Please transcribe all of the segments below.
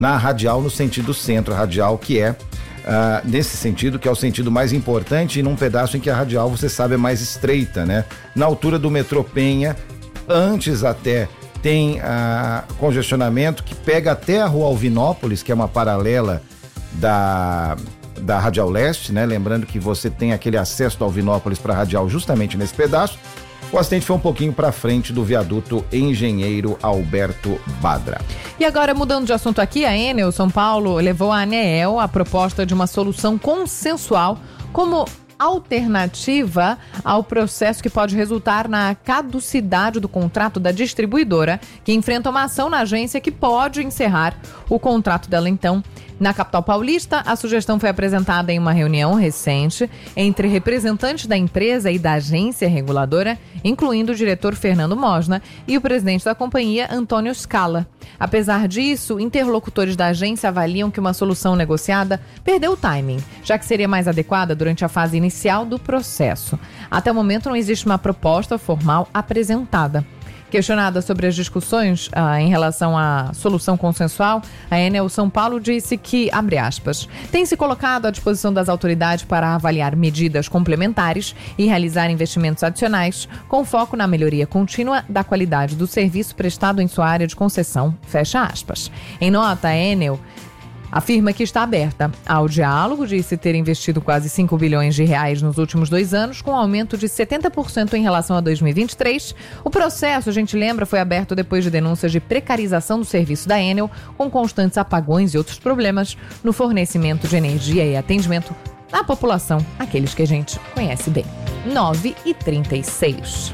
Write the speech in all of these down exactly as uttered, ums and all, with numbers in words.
na radial, no sentido centro, a radial que é, uh, nesse sentido, que é o sentido mais importante, e num pedaço em que a radial, você sabe, é mais estreita, né? Na altura do metrô Penha, antes até tem uh, congestionamento que pega até a Rua Alvinópolis, que é uma paralela da, da Radial Leste, né? Lembrando que você tem aquele acesso da Alvinópolis para a radial justamente nesse pedaço. O acidente foi um pouquinho para frente do viaduto Engenheiro Alberto Badra. E agora, mudando de assunto aqui, a Enel São Paulo levou à ANEEL a proposta de uma solução consensual como alternativa ao processo que pode resultar na caducidade do contrato da distribuidora, que enfrenta uma ação na agência que pode encerrar o contrato dela. Então, na capital paulista, a sugestão foi apresentada em uma reunião recente entre representantes da empresa e da agência reguladora, incluindo o diretor Fernando Mosna e o presidente da companhia, Antônio Scala. Apesar disso, interlocutores da agência avaliam que uma solução negociada perdeu o timing, já que seria mais adequada durante a fase inicial do processo. Até o momento não existe uma proposta formal apresentada. Questionada sobre as discussões ah, em relação à solução consensual, a Enel São Paulo disse que, abre aspas, tem se colocado à disposição das autoridades para avaliar medidas complementares e realizar investimentos adicionais com foco na melhoria contínua da qualidade do serviço prestado em sua área de concessão, fecha aspas. Em nota, a Enel afirma que está aberta ao diálogo, disse ter investido quase cinco bilhões de reais nos últimos dois anos, com aumento de setenta por cento em relação a dois mil e vinte e três. O processo, a gente lembra, foi aberto depois de denúncias de precarização do serviço da Enel, com constantes apagões e outros problemas no fornecimento de energia e atendimento à população, aqueles que a gente conhece bem. nove e trinta e seis.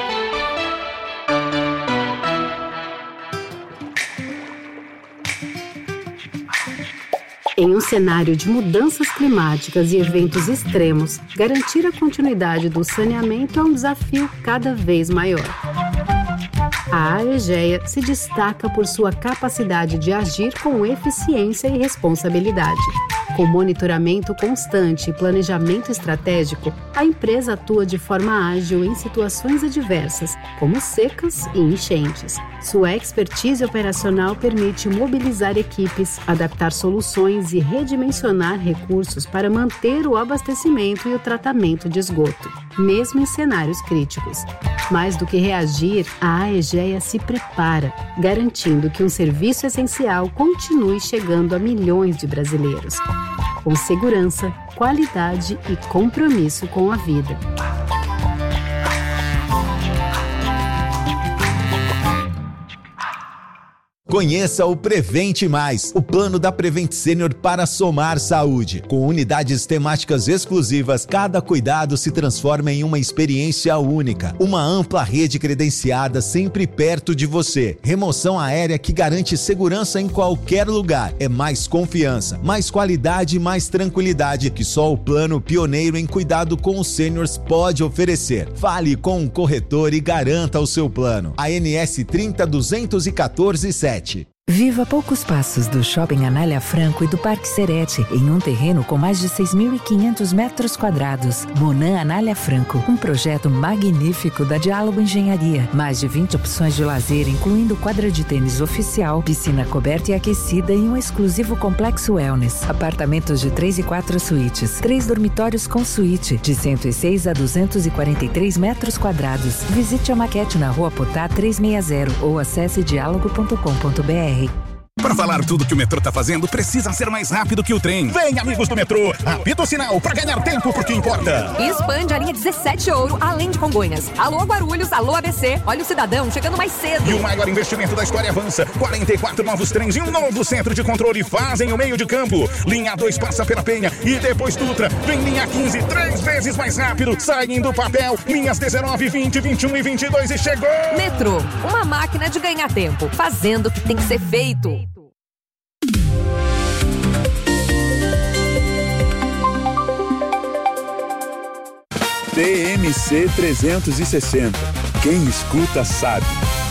Em um cenário de mudanças climáticas e eventos extremos, garantir a continuidade do saneamento é um desafio cada vez maior. A Aegea se destaca por sua capacidade de agir com eficiência e responsabilidade. Com monitoramento constante e planejamento estratégico, a empresa atua de forma ágil em situações adversas, como secas e enchentes. Sua expertise operacional permite mobilizar equipes, adaptar soluções e redimensionar recursos para manter o abastecimento e o tratamento de esgoto, mesmo em cenários críticos. Mais do que reagir, a Aegea se prepara, garantindo que um serviço essencial continue chegando a milhões de brasileiros, com segurança, qualidade e compromisso com a vida. Conheça o Prevente Mais, o plano da Prevent Senior para somar saúde. Com unidades temáticas exclusivas, cada cuidado se transforma em uma experiência única. Uma ampla rede credenciada sempre perto de você. Remoção aérea que garante segurança em qualquer lugar. É mais confiança, mais qualidade e mais tranquilidade que só o plano pioneiro em cuidado com os sêniors pode oferecer. Fale com um corretor e garanta o seu plano. A N S trinta duzentos e quatorze sete. Viva a poucos passos do Shopping Anália Franco e do Parque Serete, em um terreno com mais de seis mil e quinhentos metros quadrados. Monan Anália Franco, um projeto magnífico da Diálogo Engenharia. Mais de vinte opções de lazer, incluindo quadra de tênis oficial, piscina coberta e aquecida e um exclusivo complexo wellness. Apartamentos de três e quatro suítes, três dormitórios com suíte, de cento e seis a duzentos e quarenta e três metros quadrados. Visite a maquete na Rua Potá trezentos e sessenta ou acesse diálogo ponto com ponto b r. Para falar tudo que o metrô tá fazendo, precisa ser mais rápido que o trem. Vem, amigos do metrô, apita o sinal para ganhar tempo porque importa. E expande a linha dezessete Ouro, além de Congonhas. Alô Guarulhos, alô A B C, olha o cidadão chegando mais cedo. E o maior investimento da história avança. quarenta e quatro novos trens e um novo centro de controle fazem o meio de campo. Linha dois passa pela Penha e depois Dutra. Vem linha quinze, três vezes mais rápido. Saem do papel, linhas dezenove, vinte, vinte e um e vinte e dois e chegou. Metrô, uma máquina de ganhar tempo, fazendo o que tem que ser feito. T M C trezentos e sessenta. Quem escuta sabe.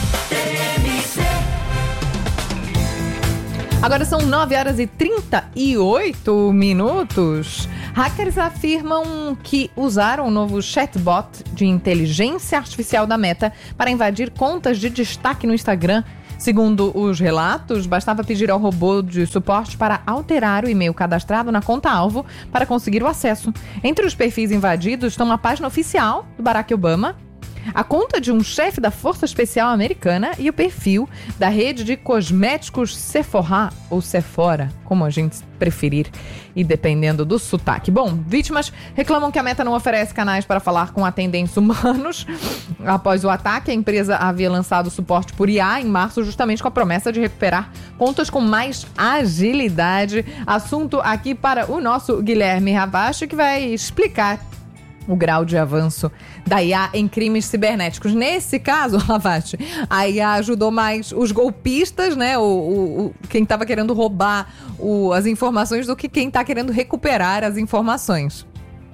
Agora são nove horas e trinta e oito minutos. Hackers afirmam que usaram o novo chatbot de inteligência artificial da Meta para invadir contas de destaque no Instagram. Segundo os relatos, bastava pedir ao robô de suporte para alterar o e-mail cadastrado na conta-alvo para conseguir o acesso. Entre os perfis invadidos estão a página oficial do Barack Obama, a conta de um chefe da Força Especial Americana e o perfil da rede de cosméticos Sephora, ou Sephora, como a gente preferir, e dependendo do sotaque. Bom, vítimas reclamam que a Meta não oferece canais para falar com atendentes humanos. Após o ataque, a empresa havia lançado suporte por I A em março, justamente com a promessa de recuperar contas com mais agilidade. Assunto aqui para o nosso Guilherme Ravache, que vai explicar o grau de avanço da I A em crimes cibernéticos. Nesse caso, Ravache, a I A ajudou mais os golpistas, né? O, o, o quem estava querendo roubar o, as informações do que quem está querendo recuperar as informações.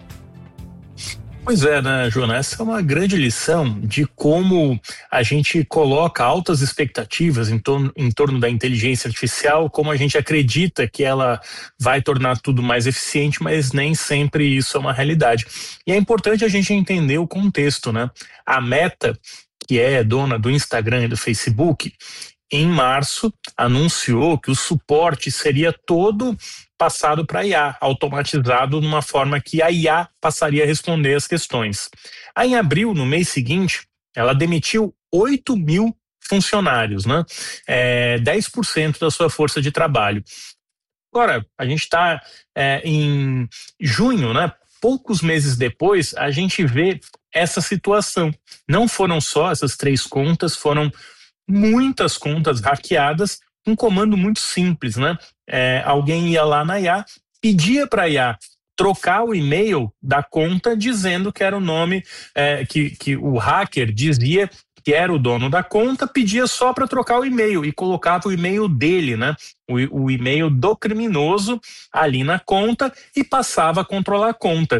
Pois é, né, Joana? Essa é uma grande lição de como a gente coloca altas expectativas em torno, em torno da inteligência artificial, como a gente acredita que ela vai tornar tudo mais eficiente, mas nem sempre isso é uma realidade. E é importante a gente entender o contexto, né? A Meta, que é dona do Instagram e do Facebook, em março anunciou que o suporte seria todo passado para a I A, automatizado numa forma que a I A passaria a responder as questões. Aí em abril, no mês seguinte, ela demitiu oito mil funcionários, né? É, dez por cento da sua força de trabalho. Agora, a gente está é, em junho, né? Poucos meses depois, a gente vê essa situação. Não foram só essas três contas, foram muitas contas hackeadas, um comando muito simples, né? É, alguém ia lá na I A, pedia para a I A trocar o e-mail da conta dizendo que era o nome, é, que, que o hacker dizia que era o dono da conta, pedia só para trocar o e-mail e colocava o e-mail dele, né? O, o e-mail do criminoso ali na conta e passava a controlar a conta.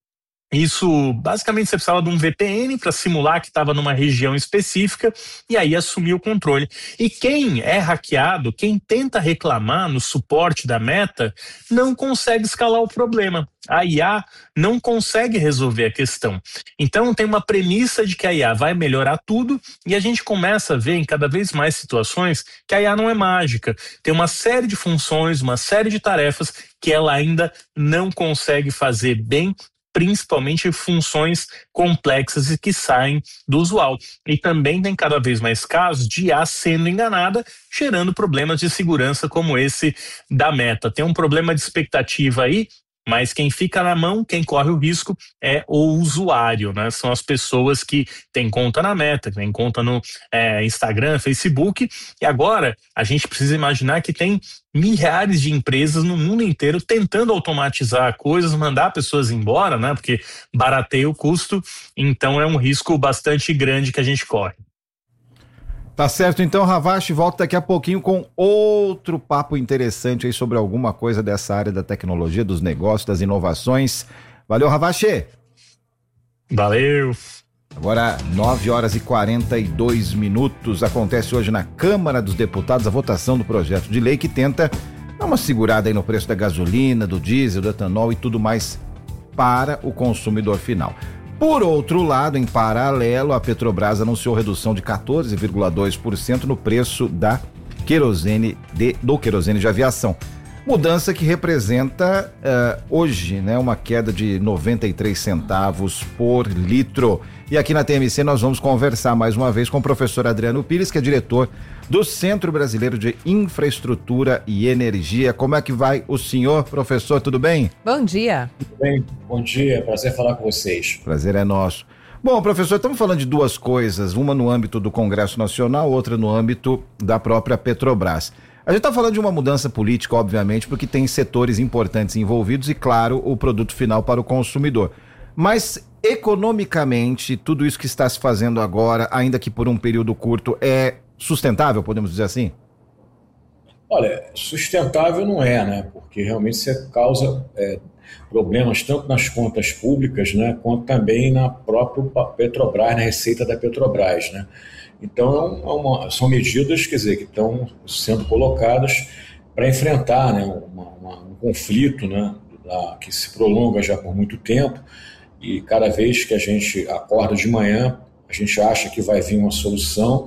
Isso, basicamente, você precisava de um V P N para simular que estava numa região específica e aí assumir o controle. E quem é hackeado, quem tenta reclamar no suporte da Meta, não consegue escalar o problema. A I A não consegue resolver a questão. Então tem uma premissa de que a I A vai melhorar tudo e a gente começa a ver em cada vez mais situações que a I A não é mágica. Tem uma série de funções, uma série de tarefas que ela ainda não consegue fazer bem, principalmente funções complexas e que saem do usual. E também tem cada vez mais casos de I A sendo enganada, gerando problemas de segurança como esse da Meta. Tem um problema de expectativa aí, mas quem fica na mão, quem corre o risco é o usuário, né? São as pessoas que têm conta na Meta, que têm conta no é, Instagram, Facebook, e agora a gente precisa imaginar que tem milhares de empresas no mundo inteiro tentando automatizar coisas, mandar pessoas embora, né? Porque barateia o custo, então é um risco bastante grande que a gente corre. Tá certo, então, Ravache, volta daqui a pouquinho com outro papo interessante aí sobre alguma coisa dessa área da tecnologia, dos negócios, das inovações. Valeu, Ravache! Valeu! Agora, nove horas e quarenta e dois minutos, acontece hoje na Câmara dos Deputados a votação do projeto de lei que tenta dar uma segurada aí no preço da gasolina, do diesel, do etanol e tudo mais para o consumidor final. Por outro lado, em paralelo, a Petrobras anunciou redução de quatorze vírgula dois por cento no preço da querosene de, do querosene de aviação. Mudança que representa uh, hoje, né, uma queda de noventa e três centavos por litro. E aqui na T M C nós vamos conversar mais uma vez com o professor Adriano Pires, que é diretor do Centro Brasileiro de Infraestrutura e Energia. Como é que vai o senhor, professor? Tudo bem? Bom dia. Tudo bem, bom dia, prazer falar com vocês. Prazer é nosso. Bom, professor, estamos falando de duas coisas, uma no âmbito do Congresso Nacional, outra no âmbito da própria Petrobras. A gente está falando de uma mudança política, obviamente, porque tem setores importantes envolvidos e, claro, o produto final para o consumidor. Mas, economicamente, tudo isso que está se fazendo agora, ainda que por um período curto, é sustentável, podemos dizer assim? Olha, sustentável não é, né? Porque realmente isso causa é, problemas tanto nas contas públicas, né, quanto também na própria Petrobras, na receita da Petrobras, né? Então, é uma, são medidas, quer dizer, que estão sendo colocadas para enfrentar, né, uma, uma, um conflito, né, da, que se prolonga já por muito tempo, e cada vez que a gente acorda de manhã, a gente acha que vai vir uma solução,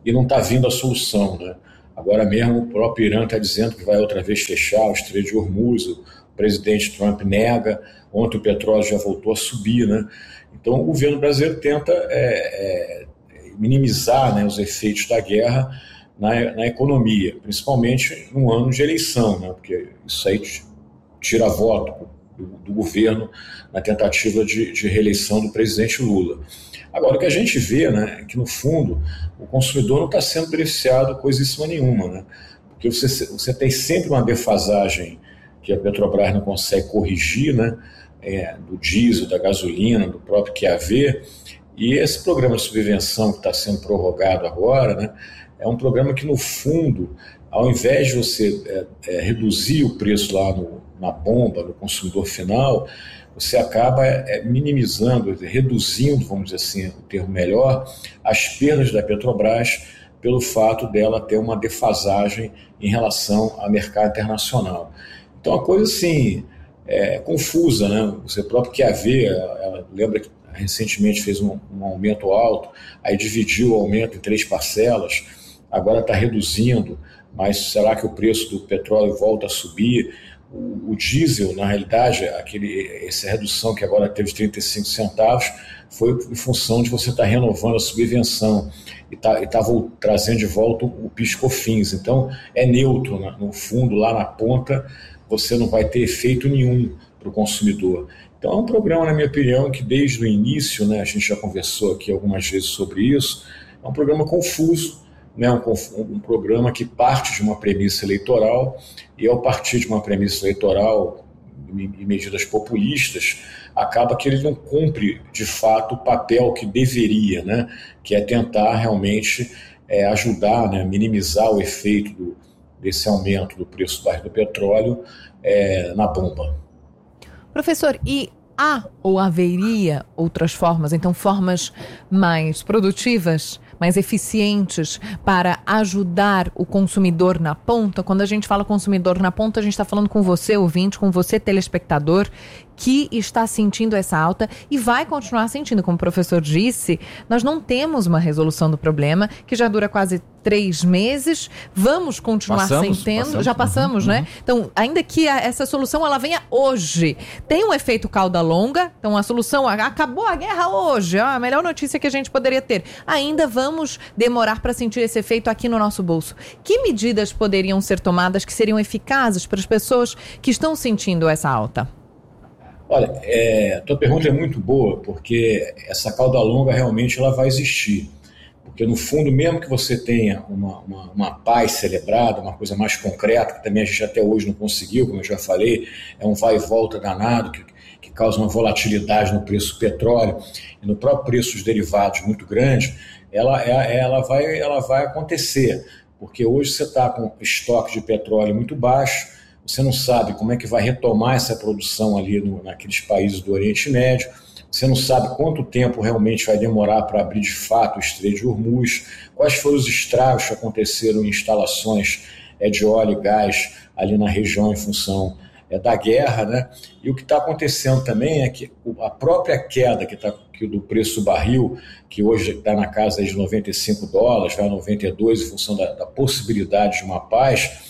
e não está vindo a solução, né? Agora mesmo o próprio Irã está dizendo que vai outra vez fechar o Estreito de Hormuz, o presidente Trump nega, ontem o petróleo já voltou a subir, né? Então o governo brasileiro tenta é, é, minimizar, né, os efeitos da guerra na, na economia, principalmente num ano de eleição, né? Porque isso aí tira voto do, do governo na tentativa de, de reeleição do presidente Lula. Agora, o que a gente vê, né, é que, no fundo, o consumidor não está sendo beneficiado coisíssima nenhuma, né? Porque você, você tem sempre uma defasagem que a Petrobras não consegue corrigir, né, é, do diesel, da gasolina, do próprio Q A V, e esse programa de subvenção que está sendo prorrogado agora, né, é um programa que, no fundo, ao invés de você é, é, reduzir o preço lá no, na bomba, no consumidor final, você acaba é, minimizando, reduzindo, vamos dizer assim, o termo melhor, as perdas da Petrobras pelo fato dela ter uma defasagem em relação ao mercado internacional. Então, a coisa, assim, é confusa, né? Você próprio quer ver, ela lembra que recentemente fez um, um aumento alto, aí dividiu o aumento em três parcelas, agora está reduzindo, mas será que o preço do petróleo volta a subir? O, o diesel, na realidade, aquele, essa redução que agora teve de trinta e cinco centavos, foi em função de você estar tá renovando a subvenção e tá, tá trazendo de volta o PIS/COFINS. Então, é neutro, né? No fundo, lá na ponta, você não vai ter efeito nenhum para o consumidor. Então, é um programa, na minha opinião, que desde o início, né, a gente já conversou aqui algumas vezes sobre isso, é um programa confuso, né, um, um programa que parte de uma premissa eleitoral, e ao partir de uma premissa eleitoral e medidas populistas, acaba que ele não cumpre, de fato, o papel que deveria, né, que é tentar realmente é, ajudar, né, minimizar o efeito do, desse aumento do preço do barril do petróleo é, na bomba. Professor, e há ou haveria outras formas, então formas mais produtivas, mais eficientes para ajudar o consumidor na ponta? Quando a gente fala consumidor na ponta, a gente está falando com você, ouvinte, com você, telespectador, que está sentindo essa alta e vai continuar sentindo. Como o professor disse, nós não temos uma resolução do problema, que já dura quase três meses, vamos continuar passamos, sentindo, passamos, já passamos, uhum, né? Então, ainda que a, essa solução ela venha hoje, tem um efeito cauda longa, então a solução, acabou a guerra hoje, a melhor notícia que a gente poderia ter. Ainda vamos demorar para sentir esse efeito aqui no nosso bolso. Que medidas poderiam ser tomadas que seriam eficazes para as pessoas que estão sentindo essa alta? Olha, é, a tua pergunta é muito boa, porque essa cauda longa realmente ela vai existir. Porque, no fundo, mesmo que você tenha uma, uma, uma paz celebrada, uma coisa mais concreta, que também a gente até hoje não conseguiu, como eu já falei, é um vai e volta danado, que, que causa uma volatilidade no preço do petróleo e no próprio preço dos derivados muito grande, ela, ela, vai, ela vai acontecer. Porque hoje você está com estoque de petróleo muito baixo, você não sabe como é que vai retomar essa produção ali no, naqueles países do Oriente Médio, você não sabe quanto tempo realmente vai demorar para abrir de fato o Estreito de Hormuz, quais foram os estragos que aconteceram em instalações é, de óleo e gás ali na região em função é, da guerra, né? E o que está acontecendo também é que a própria queda que tá, que do preço do barril, que hoje está na casa de noventa e cinco dólares, vai a noventa e dois em função da, da possibilidade de uma paz.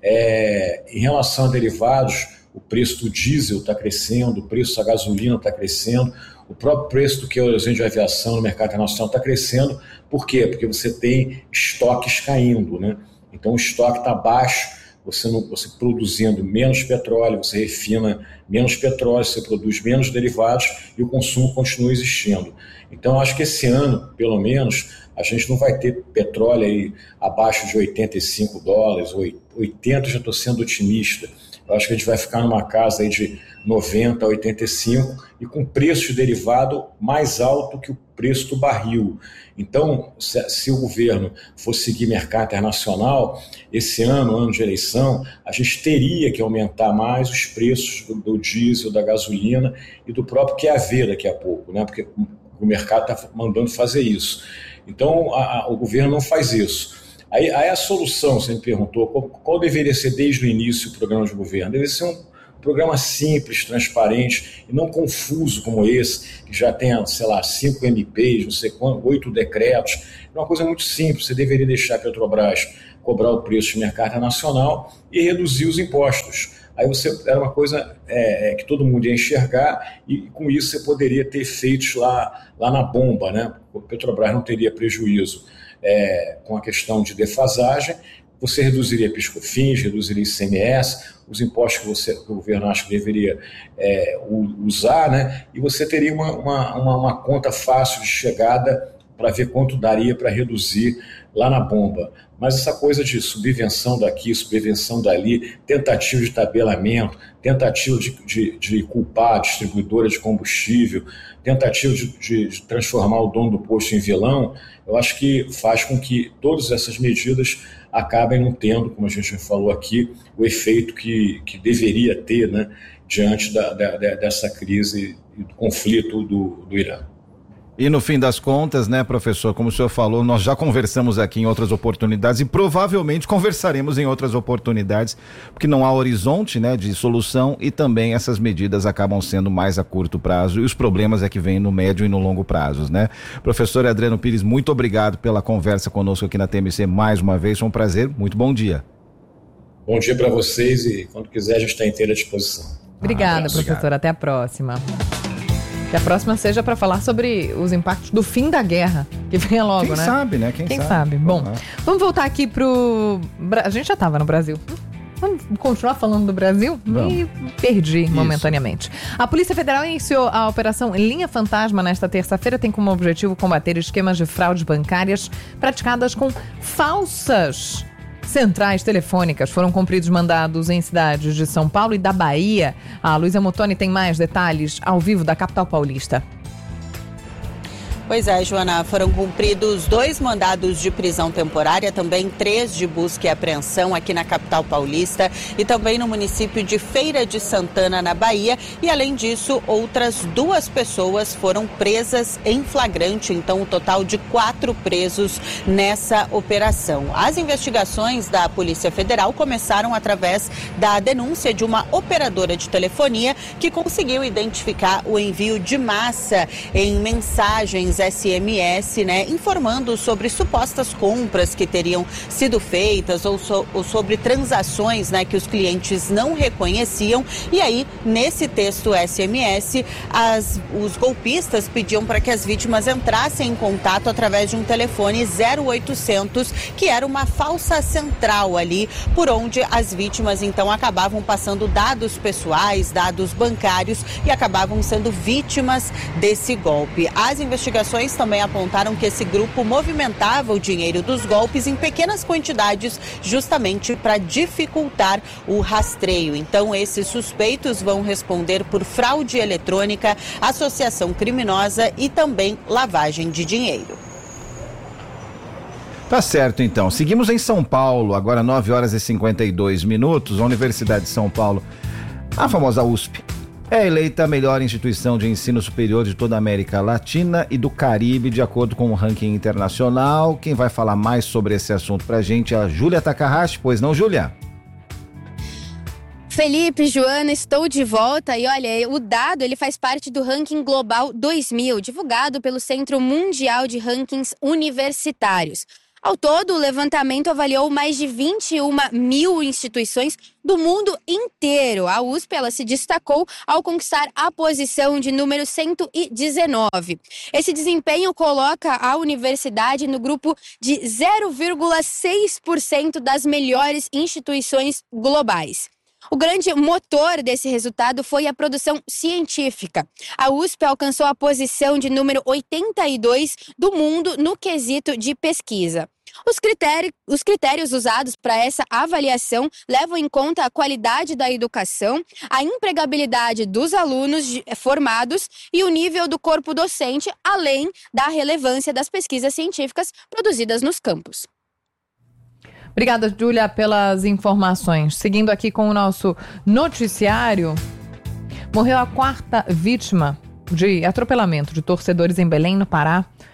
É, em relação a derivados, o preço do diesel está crescendo, o preço da gasolina está crescendo, o próprio preço do querosene de aviação no mercado internacional está crescendo. Por quê? Porque você tem estoques caindo, né? Então o estoque está baixo, você, não, você produzindo menos petróleo, você refina menos petróleo, você produz menos derivados e o consumo continua existindo. Então acho que esse ano, pelo menos, a gente não vai ter petróleo aí abaixo de oitenta e cinco dólares, oitenta, já estou sendo otimista. Eu acho que a gente vai ficar numa casa aí de noventa a oitenta e cinco e com preço de derivado mais alto que o preço do barril. Então, se, se o governo for seguir mercado internacional, esse ano, ano de eleição, a gente teria que aumentar mais os preços do, do diesel, da gasolina e do próprio Q A V daqui a pouco, né? Porque o mercado está mandando fazer isso. Então, a, a, o governo não faz isso. Aí, aí a solução, você me perguntou, qual, qual deveria ser desde o início o programa de governo? Deveria ser um programa simples, transparente e não confuso como esse, que já tem, sei lá, cinco M Ps, não sei quanto, oito decretos. É uma coisa muito simples, você deveria deixar a Petrobras cobrar o preço de mercado nacional e reduzir os impostos. Aí você era uma coisa é, que todo mundo ia enxergar e com isso você poderia ter efeitos lá, lá na bomba, né? O Petrobras não teria prejuízo é, com a questão de defasagem, você reduziria PIS/COFINS, reduziria I C M S, os impostos que, você, que o governo acha que deveria é, usar, né? E você teria uma, uma, uma, uma conta fácil de chegada para ver quanto daria para reduzir lá na bomba. Mas essa coisa de subvenção daqui, subvenção dali, tentativa de tabelamento, tentativa de, de, de culpar a distribuidora de combustível, tentativa de, de, de transformar o dono do posto em vilão, eu acho que faz com que todas essas medidas acabem não tendo, como a gente falou aqui, o efeito que, que deveria ter, né, diante da, da, dessa crise e do conflito do, do Irã. E no fim das contas, né, professor, como o senhor falou, nós já conversamos aqui em outras oportunidades e provavelmente conversaremos em outras oportunidades, porque não há horizonte, né, de solução e também essas medidas acabam sendo mais a curto prazo e os problemas é que vêm no médio e no longo prazos, né? Professor Adriano Pires, muito obrigado pela conversa conosco aqui na T M C mais uma vez, foi um prazer, muito bom dia. Bom dia para vocês e quando quiser a gente está inteira à disposição. Obrigada, ah, professor, obrigado. Até a próxima. Que a próxima seja para falar sobre os impactos do fim da guerra, que venha logo, Quem né? sabe, né? Quem, Quem sabe. sabe. Bom, Vamos, vamos voltar aqui pro... A gente já estava no Brasil. Vamos continuar falando do Brasil? Vamos. Me perdi Isso. momentaneamente. A Polícia Federal iniciou a operação Linha Fantasma nesta terça-feira. Tem como objetivo combater esquemas de fraudes bancárias praticadas com falsas centrais telefônicas. Foram cumpridos mandados em cidades de São Paulo e da Bahia. A Luísa Motoni tem mais detalhes ao vivo da capital paulista. Pois é, Joana, foram cumpridos dois mandados de prisão temporária, também três de busca e apreensão aqui na capital paulista e também no município de Feira de Santana, na Bahia. E, além disso, outras duas pessoas foram presas em flagrante, então o total de quatro presos nessa operação. As investigações da Polícia Federal começaram através da denúncia de uma operadora de telefonia que conseguiu identificar o envio de massa em mensagens S M S, né, informando sobre supostas compras que teriam sido feitas ou, so, ou sobre transações, né, que os clientes não reconheciam. E aí, nesse texto S M S, as, os golpistas pediam para que as vítimas entrassem em contato através de um telefone zero oitocentos, que era uma falsa central ali, por onde as vítimas então acabavam passando dados pessoais, dados bancários e acabavam sendo vítimas desse golpe. As investigações também apontaram que esse grupo movimentava o dinheiro dos golpes em pequenas quantidades, justamente para dificultar o rastreio. Então, esses suspeitos vão responder por fraude eletrônica, associação criminosa e também lavagem de dinheiro. Tá certo, então. Seguimos em São Paulo, agora nove horas e cinquenta e dois minutos. A Universidade de São Paulo, a famosa U S P, é eleita a melhor instituição de ensino superior de toda a América Latina e do Caribe, de acordo com o ranking internacional. Quem vai falar mais sobre esse assunto pra gente é a Júlia Takahashi, pois não, Júlia? Felipe, Joana, estou de volta e olha, o dado ele faz parte do Ranking Global dois mil, divulgado pelo Centro Mundial de Rankings Universitários. Ao todo, o levantamento avaliou mais de vinte e uma mil instituições do mundo inteiro. A U S P ela se destacou ao conquistar a posição de número cento e dezenove. Esse desempenho coloca a universidade no grupo de zero vírgula seis por cento das melhores instituições globais. O grande motor desse resultado foi a produção científica. A U S P alcançou a posição de número oitenta e dois do mundo no quesito de pesquisa. Os critérios, os critérios usados para essa avaliação levam em conta a qualidade da educação, a empregabilidade dos alunos formados e o nível do corpo docente, além da relevância das pesquisas científicas produzidas nos campos. Obrigada, Júlia, pelas informações. Seguindo aqui com o nosso noticiário, morreu a quarta vítima de atropelamento de torcedores em Belém, no Pará.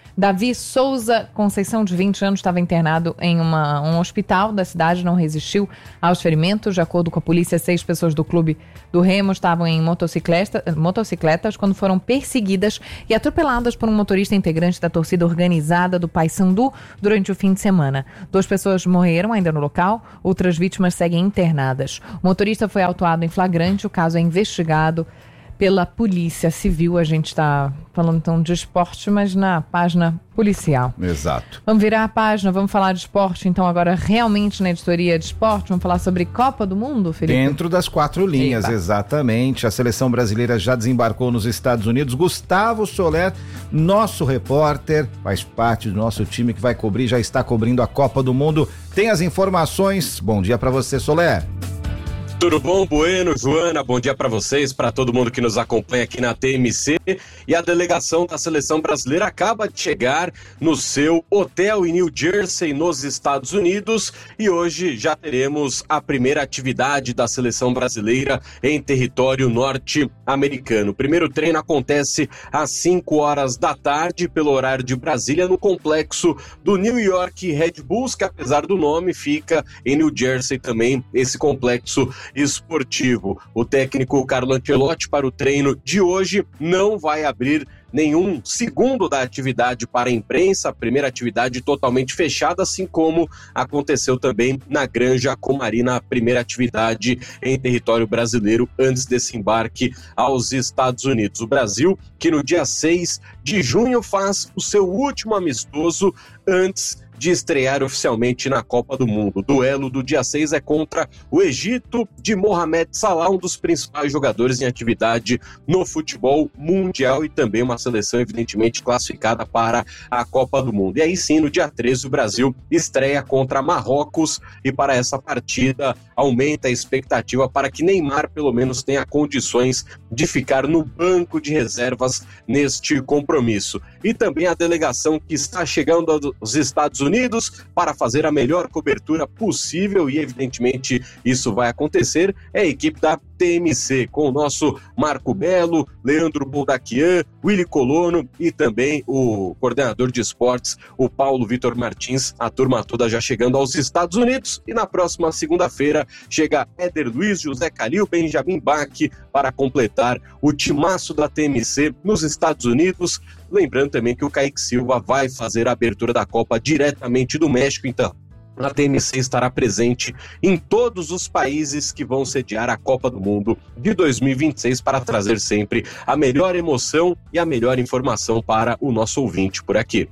Davi Souza Conceição, de vinte anos, estava internado em uma, um hospital da cidade, não resistiu aos ferimentos. De acordo com a polícia, seis pessoas do clube do Remo estavam em motocicleta, motocicletas quando foram perseguidas e atropeladas por um motorista integrante da torcida organizada do Paysandu durante o fim de semana. Duas pessoas morreram ainda no local, outras vítimas seguem internadas. O motorista foi autuado em flagrante, o caso é investigado pela Polícia Civil. A gente está falando então de esporte, mas na página policial. Exato. Vamos virar a página, vamos falar de esporte, então agora realmente na editoria de esporte, vamos falar sobre Copa do Mundo, Felipe? Dentro das quatro linhas, Eita. exatamente. A seleção brasileira já desembarcou nos Estados Unidos. Gustavo Soler, nosso repórter, faz parte do nosso time que vai cobrir, já está cobrindo a Copa do Mundo. Tem as informações. Bom dia para você, Soler. Tudo bom, Bueno, Joana? Bom dia para vocês, para todo mundo que nos acompanha aqui na T M C. E a delegação da seleção brasileira acaba de chegar no seu hotel em New Jersey, nos Estados Unidos. E hoje já teremos a primeira atividade da seleção brasileira em território norte-americano. O primeiro treino acontece às cinco horas da tarde, pelo horário de Brasília, no complexo do New York Red Bulls, que apesar do nome fica em New Jersey também, esse complexo esportivo. O técnico Carlo Ancelotti, para o treino de hoje, não vai abrir nenhum segundo da atividade para a imprensa, a primeira atividade totalmente fechada, assim como aconteceu também na Granja Comari, na primeira atividade em território brasileiro antes desse embarque aos Estados Unidos. O Brasil, que no dia seis de junho faz o seu último amistoso antes de estrear oficialmente na Copa do Mundo. O duelo do dia seis é contra o Egito de Mohamed Salah, um dos principais jogadores em atividade no futebol mundial e também uma seleção evidentemente classificada para a Copa do Mundo. E aí sim, no dia treze, o Brasil estreia contra Marrocos e para essa partida aumenta a expectativa para que Neymar pelo menos tenha condições de ficar no banco de reservas neste compromisso. E também a delegação que está chegando aos Estados Unidos Unidos para fazer a melhor cobertura possível e evidentemente isso vai acontecer, é a equipe da T M C, com o nosso Marco Belo, Leandro Boldaquian, Willy Colono e também o coordenador de esportes, o Paulo Vitor Martins, a turma toda já chegando aos Estados Unidos. E na próxima segunda-feira chega Éder Luiz, José Calil, Benjamin Bach para completar o timaço da T M C nos Estados Unidos. Lembrando também que o Kaique Silva vai fazer a abertura da Copa diretamente do México, então a T M C estará presente em todos os países que vão sediar a Copa do Mundo de dois mil e vinte e seis para trazer sempre a melhor emoção e a melhor informação para o nosso ouvinte por aqui.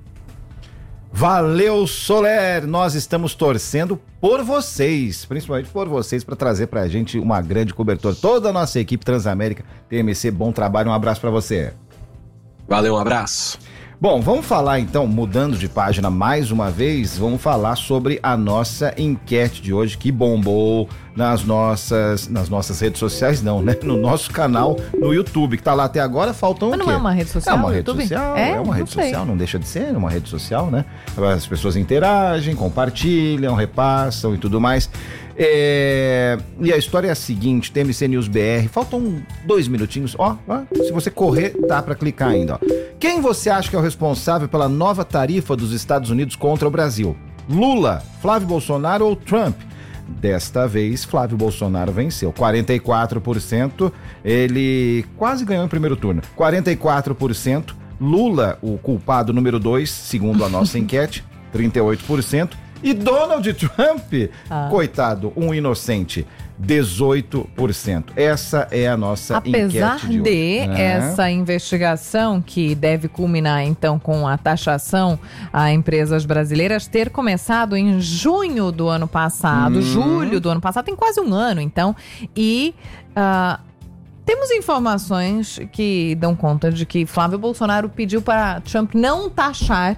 Valeu, Soler! Nós estamos torcendo por vocês, principalmente por vocês, para trazer pra gente uma grande cobertura. Toda a nossa equipe Transamérica, T M C, bom trabalho, um abraço pra você. Valeu, um abraço. Bom, vamos falar então, mudando de página mais uma vez, vamos falar sobre a nossa enquete de hoje que bombou nas nossas, nas nossas redes sociais, não, né? No nosso canal no YouTube, que tá lá até agora, faltam Mas o quê? não é uma rede social? É uma rede YouTube? social, é, é uma rede sei. social, não deixa de ser uma rede social, né? As pessoas interagem, compartilham, repassam e tudo mais. É... E a história é a seguinte, T M C News B R, faltam dois minutinhos, ó, ó, se você correr, dá pra clicar ainda, ó. Quem você acha que é o responsável pela nova tarifa dos Estados Unidos contra o Brasil? Lula, Flávio Bolsonaro ou Trump? Desta vez, Flávio Bolsonaro venceu. quarenta e quatro por cento, ele quase ganhou em primeiro turno. quarenta e quatro por cento, Lula, o culpado número dois, segundo a nossa enquete, trinta e oito por cento. E Donald Trump, ah. coitado, um inocente, dezoito por cento. Essa é a nossa Apesar enquete de, de hoje. essa é. investigação, que deve culminar então com a taxação a empresas brasileiras, ter começado em junho do ano passado, hum. julho do ano passado, tem quase um ano então, e... Uh, temos informações que dão conta de que Flávio Bolsonaro pediu para Trump não taxar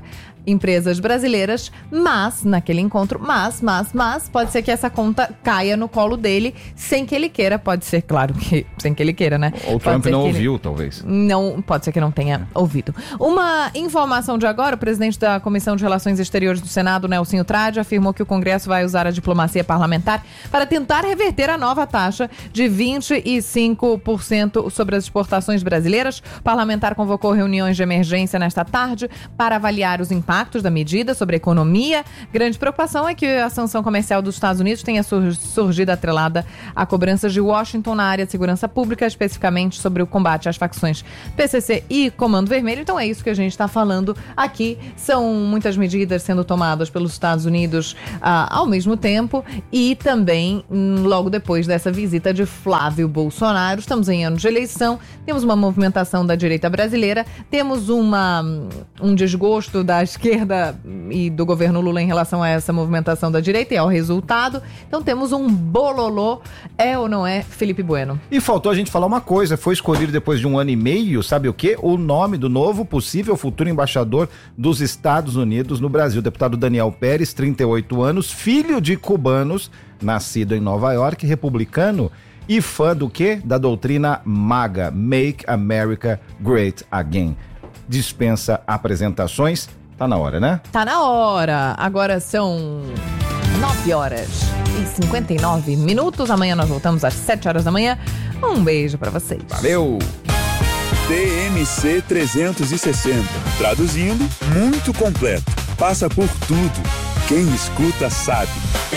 empresas brasileiras, mas, naquele encontro, mas, mas, mas, pode ser que essa conta caia no colo dele sem que ele queira, pode ser, claro que sem que ele queira, né? Ou o Trump não ouviu, ele... talvez. Não, pode ser que não tenha é. ouvido. Uma informação de agora, o presidente da Comissão de Relações Exteriores do Senado, Nelsinho Trade, afirmou que o Congresso vai usar a diplomacia parlamentar para tentar reverter a nova taxa de vinte e cinco por cento sobre as exportações brasileiras. O parlamentar convocou reuniões de emergência nesta tarde para avaliar os impactos da medida sobre a economia. Grande preocupação é que a sanção comercial dos Estados Unidos tenha surgido atrelada a cobranças de Washington na área de segurança pública, especificamente sobre o combate às facções P C C e Comando Vermelho. Então é isso que a gente está falando aqui. São muitas medidas sendo tomadas pelos Estados Unidos ah, ao mesmo tempo e também hum, logo depois dessa visita de Flávio Bolsonaro. Estamos em ano de eleição, temos uma movimentação da direita brasileira, temos uma, um desgosto da esquerda e do governo Lula em relação a essa movimentação da direita e ao resultado. Então temos um bololô, é ou não é, Felipe Bueno? E faltou a gente falar uma coisa, foi escolhido depois de um ano e meio, sabe o quê? O nome do novo possível futuro embaixador dos Estados Unidos no Brasil, deputado Daniel Pérez, trinta e oito anos, filho de cubanos, nascido em Nova York, republicano e fã do quê? Da doutrina MAGA, Make America Great Again. Dispensa apresentações, tá na hora, né? Tá na hora, agora são nove horas e cinquenta e nove minutos, amanhã nós voltamos às sete horas da manhã, um beijo pra vocês. Valeu! T M C trezentos e sessenta, traduzindo, muito completo, passa por tudo, quem escuta sabe.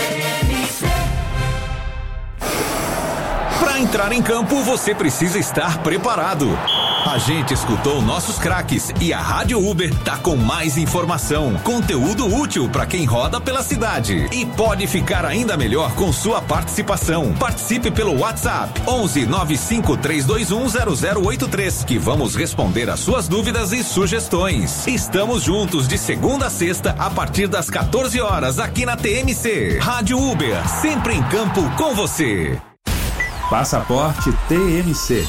Para entrar em campo, você precisa estar preparado. A gente escutou nossos craques e a Rádio Uber tá com mais informação, conteúdo útil para quem roda pela cidade e pode ficar ainda melhor com sua participação. Participe pelo WhatsApp onze nove cinco três dois um zero zero oito três que vamos responder as suas dúvidas e sugestões. Estamos juntos de segunda a sexta a partir das quatorze horas aqui na T M C. Rádio Uber, sempre em campo com você. Passaporte T M C.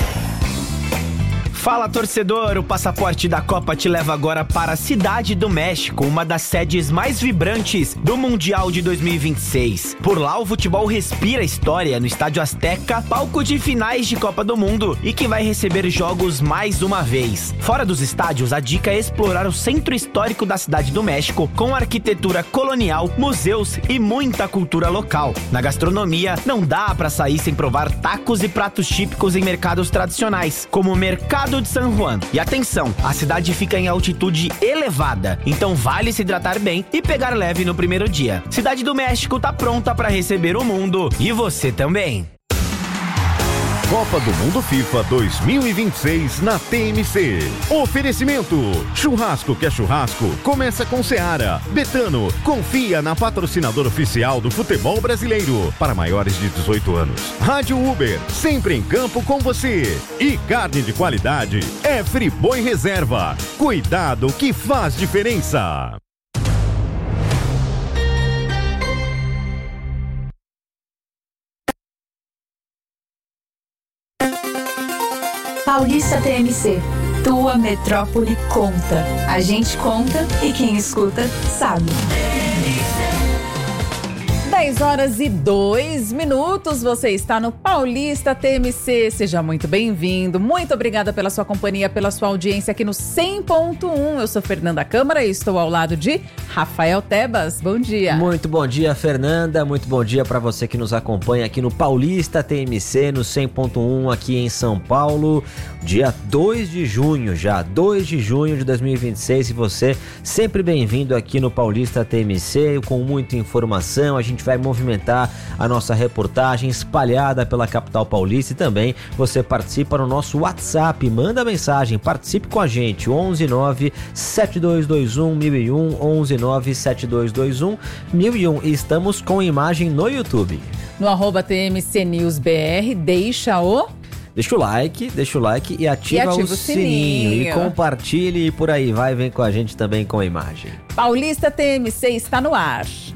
Fala, torcedor! O Passaporte da Copa te leva agora para a Cidade do México, uma das sedes mais vibrantes do Mundial de dois mil e vinte e seis. Por lá, o futebol respira história no Estádio Azteca, palco de finais de Copa do Mundo e que vai receber jogos mais uma vez. Fora dos estádios, a dica é explorar o centro histórico da Cidade do México, com arquitetura colonial, museus e muita cultura local. Na gastronomia, não dá pra sair sem provar tacos e pratos típicos em mercados tradicionais, como o Mercado de San Juan. E atenção, a cidade fica em altitude elevada, então vale se hidratar bem e pegar leve no primeiro dia. Cidade do México tá pronta para receber o mundo e você também. Copa do Mundo FIFA dois mil e vinte e seis na T M C. Oferecimento: churrasco que é churrasco, começa com Seara. Betano, confia na patrocinadora oficial do futebol brasileiro. Para maiores de dezoito anos. Rádio Uber, sempre em campo com você. E carne de qualidade é Friboi Reserva. Cuidado que faz diferença. Paulista T M C, tua metrópole conta. A gente conta e quem escuta sabe. dez horas e dois minutos, você está no Paulista T M C, seja muito bem-vindo, muito obrigada pela sua companhia, pela sua audiência aqui no cem ponto um, eu sou Fernanda Câmara e estou ao lado de Rafael Tebas, bom dia. Muito bom dia, Fernanda, muito bom dia para você que nos acompanha aqui no Paulista T M C, no cem ponto um aqui em São Paulo, dia dois de junho já, dois de junho de dois mil e vinte e seis, e você sempre bem-vindo aqui no Paulista T M C, com muita informação, a gente vai movimentar a nossa reportagem espalhada pela capital paulista e também você participa no nosso WhatsApp, manda mensagem, participe com a gente, onze nove sete dois dois um mil e um, onze nove sete dois dois um mil e um, e estamos com imagem no YouTube. No arroba T M C News B R, deixa o... Deixa o like, deixa o like e ativa, e ativa o, o sininho. sininho. E compartilhe e por aí vai, vem com a gente também com a imagem. Paulista T M C está no ar.